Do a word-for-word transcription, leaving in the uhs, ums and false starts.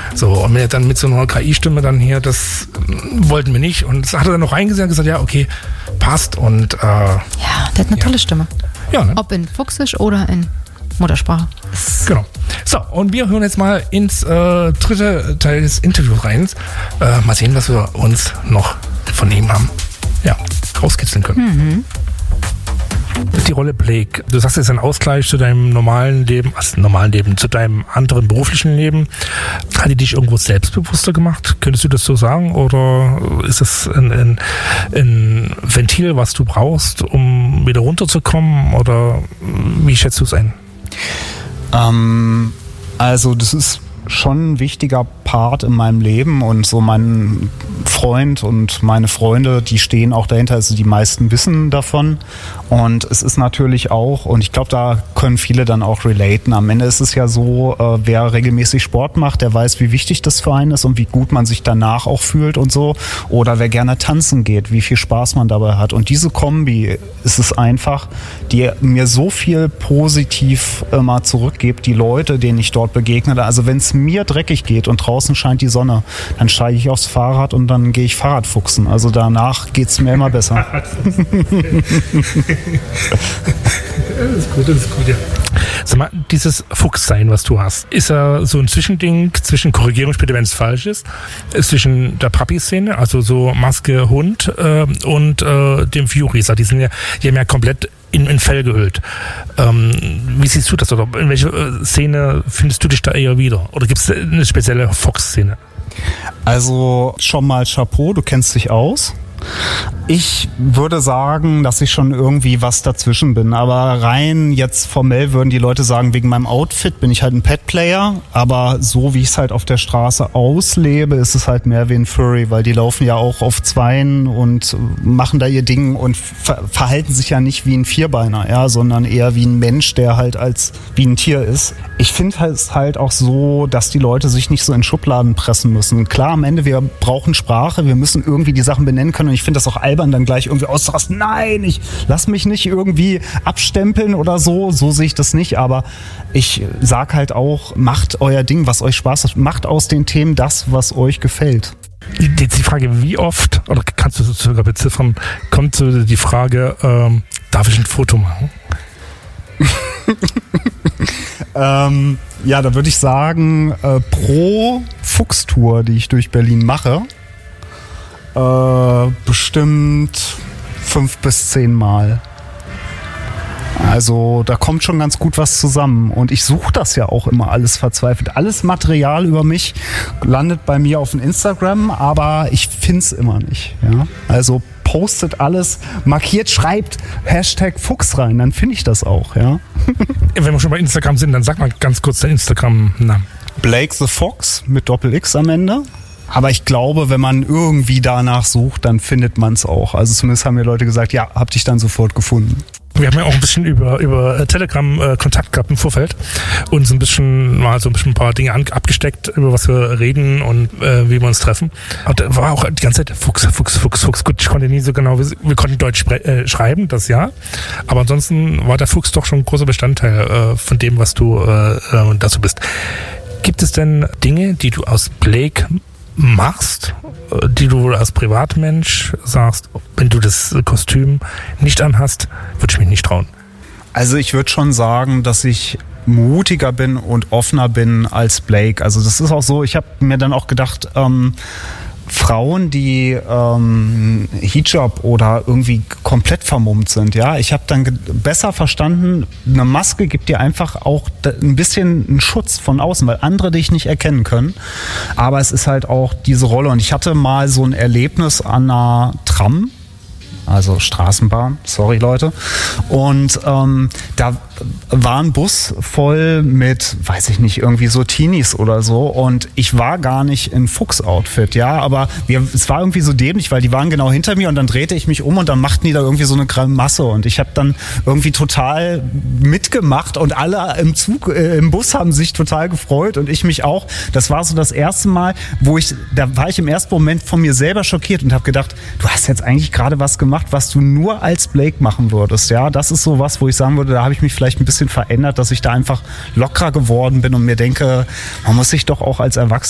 So, und mir dann mit so einer K I-Stimme dann hier, das wollten wir nicht. Und das hat er dann noch reingesehen und gesagt, ja, okay, passt. Und, äh, ja, der hat eine ja. tolle Stimme. Ja, ne? Ob in Fuchsisch oder in Muttersprache. Genau. So, und wir hören jetzt mal ins äh, dritte Teil des Interviews rein. Äh, mal sehen, was wir uns noch von ihm haben. Ja, rauskitzeln können. Mhm. Die Rolle Blake. Du sagst, es ist ein Ausgleich zu deinem normalen Leben, also normalen Leben, zu deinem anderen beruflichen Leben. Hat die dich irgendwo selbstbewusster gemacht? Könntest du das so sagen? Oder ist es ein, ein, ein Ventil, was du brauchst, um wieder runterzukommen? Oder wie schätzt du es ein? Ähm, also das ist schon ein wichtiger Part in meinem Leben und so mein Freund und meine Freunde, die stehen auch dahinter, also die meisten wissen davon und es ist natürlich auch, und ich glaube, da können viele dann auch relaten, am Ende ist es ja so, äh, wer regelmäßig Sport macht, der weiß, wie wichtig das für einen ist und wie gut man sich danach auch fühlt und so, oder wer gerne tanzen geht, wie viel Spaß man dabei hat, und diese Kombi ist es einfach, die mir so viel positiv immer zurückgibt, die Leute, denen ich dort begegne, also wenn es mir dreckig geht und draußen scheint die Sonne, dann steige ich aufs Fahrrad und dann gehe ich Fahrradfuchsen. Also danach geht es mir immer besser. Das ist gut, das ist gut, ja. Sag mal, dieses Fuchssein, was du hast, ist ja so ein Zwischending zwischen, Korrigierung später, wenn es falsch ist, ist zwischen der Papi-Szene, also so Maske, Hund äh, und äh, dem Fury. Die sind ja, die haben ja komplett in, in Fell gehüllt. Ähm, wie siehst du das? Oder in welcher Szene findest du dich da eher wieder? Oder gibt es eine spezielle Fox-Szene? Also schon mal Chapeau, du kennst dich aus. Ich würde sagen, dass ich schon irgendwie was dazwischen bin, aber rein jetzt formell würden die Leute sagen, wegen meinem Outfit bin ich halt ein Pet-Player, aber so wie ich es halt auf der Straße auslebe, ist es halt mehr wie ein Furry, weil die laufen ja auch auf Zweien und machen da ihr Ding und ver- verhalten sich ja nicht wie ein Vierbeiner, ja, sondern eher wie ein Mensch, der halt als wie ein Tier ist. Ich finde es halt auch so, dass die Leute sich nicht so in Schubladen pressen müssen. Klar, am Ende, wir brauchen Sprache, wir müssen irgendwie die Sachen benennen können. Und ich finde das auch albern, dann gleich irgendwie auszurasten. Nein, ich lass mich nicht irgendwie abstempeln oder so. So sehe ich das nicht. Aber ich sag halt auch, macht euer Ding, was euch Spaß macht. Macht aus den Themen das, was euch gefällt. Jetzt die Frage, wie oft, oder kannst du sogar beziffern, kommt so die Frage, ähm, darf ich ein Foto machen? ähm, ja, da würde ich sagen, äh, pro Fuchstour, die ich durch Berlin mache, Äh, bestimmt fünf bis zehn Mal. Also da kommt schon ganz gut was zusammen. Und ich suche das ja auch immer alles verzweifelt. Alles Material über mich landet bei mir auf dem Instagram, aber ich finde es immer nicht. Ja? Also postet alles, markiert, schreibt Hashtag Fuchs rein, dann finde ich das auch. Ja? Wenn wir schon bei Instagram sind, dann sag mal ganz kurz den Instagram-Namen. Blake the Fox mit Doppel-X am Ende. Aber ich glaube, wenn man irgendwie danach sucht, dann findet man es auch. Also zumindest haben mir Leute gesagt, ja, hab dich dann sofort gefunden. Wir haben ja auch ein bisschen über, über Telegram äh, Kontakt gehabt im Vorfeld und so ein bisschen mal so ein bisschen ein paar Dinge an, abgesteckt, über was wir reden und äh, wie wir uns treffen. Und da war auch die ganze Zeit Fuchs, Fuchs, Fuchs, Fuchs. Gut, ich konnte nie so genau, wir, wir konnten Deutsch spre- äh, schreiben, das ja. Aber ansonsten war der Fuchs doch schon ein großer Bestandteil äh, von dem, was du äh, äh, dazu bist. Gibt es denn Dinge, die du aus Blake machst, die du als Privatmensch sagst, wenn du das Kostüm nicht anhast, würde ich mich nicht trauen? Also ich würde schon sagen, dass ich mutiger bin und offener bin als Blake. Also das ist auch so, ich habe mir dann auch gedacht, ähm, Frauen, die ähm, Hijab oder irgendwie komplett vermummt sind, ja, ich habe dann ge- besser verstanden, eine Maske gibt dir einfach auch d- ein bisschen einen Schutz von außen, weil andere dich nicht erkennen können, aber es ist halt auch diese Rolle und ich hatte mal so ein Erlebnis an einer Tram, also Straßenbahn, sorry Leute, und ähm, da war ein Bus voll mit, weiß ich nicht, irgendwie so Teenies oder so und ich war gar nicht in Fuchs-Outfit, ja, aber wir, es war irgendwie so dämlich, weil die waren genau hinter mir und dann drehte ich mich um und dann machten die da irgendwie so eine Grimasse und ich habe dann irgendwie total mitgemacht und alle im Zug, äh, im Bus haben sich total gefreut und ich mich auch. Das war so das erste Mal, wo ich, da war ich im ersten Moment von mir selber schockiert und habe gedacht, du hast jetzt eigentlich gerade was gemacht, was du nur als Blake machen würdest, ja, das ist so was, wo ich sagen würde, da habe ich mich vielleicht ein bisschen verändert, dass ich da einfach lockerer geworden bin und mir denke, man muss sich doch auch als Erwachsener